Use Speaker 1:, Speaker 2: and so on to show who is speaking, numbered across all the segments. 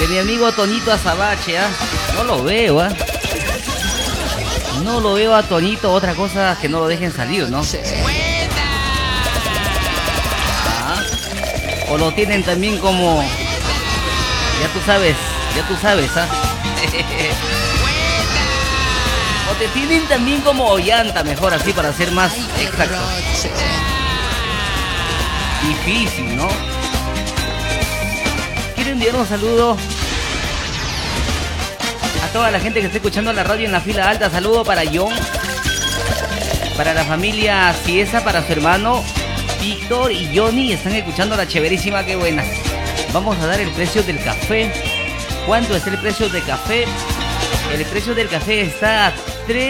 Speaker 1: de mi amigo Toñito Azabache, ¿ah? No lo veo, ¿ah? No lo veo a Toñito, otra cosa que no lo dejen salir, ¿no? Ah, o lo tienen también como... ya tú sabes, ¿ah? O te tienen también como Ollanta, mejor así para ser más exacto. Difícil, ¿no? Quiero enviar un saludo a toda la gente que está escuchando la radio en la fila alta. Saludo para John, para la familia Ciesa, para su hermano Víctor y Johnny. Están escuchando la Chéverísima, qué buena. Vamos a dar el precio del café. ¿Cuánto es el precio del café? El precio del café está a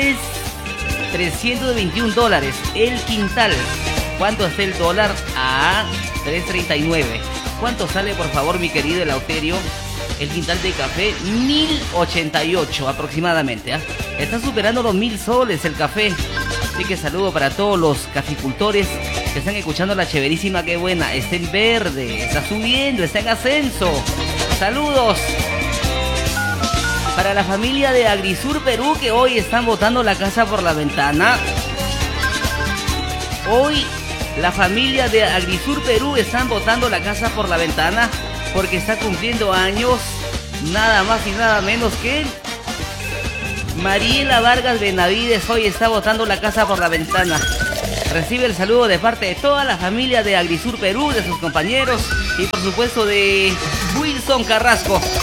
Speaker 1: $321 el quintal. ¿Cuánto está el dólar? A 3.39. ¿Cuánto sale, por favor, mi querido Eleuterio? El quintal de café, 1.088 aproximadamente, ¿eh? Está superando los 1.000 soles el café. Así que saludo para todos los caficultores que están escuchando la Chéverísima, qué buena. Está en verde, está subiendo, está en ascenso. Saludos para la familia de Agrisur Perú, que hoy están botando la casa por la ventana. Hoy la familia de Agrisur Perú están botando la casa por la ventana porque está cumpliendo años nada más y nada menos que Mariela Vargas Benavides. Hoy está botando la casa por la ventana. Recibe el saludo de parte de toda la familia de Agrisur Perú, de sus compañeros y por supuesto de Wilson Carrasco.